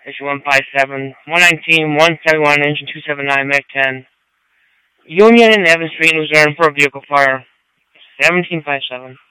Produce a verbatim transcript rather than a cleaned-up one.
Station one five seven, one nineteen, one seventy-one, engine two seventy-nine, Mech ten. Union and Evans Street, Luzerne for a vehicle fire. seventeen five seven.